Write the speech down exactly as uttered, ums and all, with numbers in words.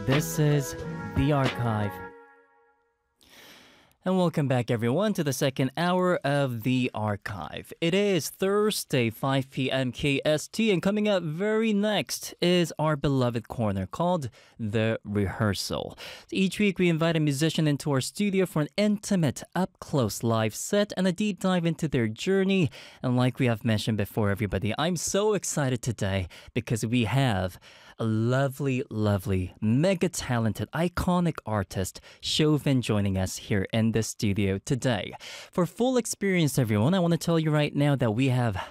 This is The Archive. And welcome back, everyone, to the second hour of The Archive. It is Thursday, five p.m. K S T, and coming up very next is our beloved corner called The Rehearsal. Each week, we invite a musician into our studio for an intimate, up-close live set and a deep dive into their journey. And like we have mentioned before, everybody, I'm so excited today because we have a lovely, lovely, mega talented, iconic artist, Chauvin, joining us here in the studio today. For full experience, everyone, I want to tell you right now that we have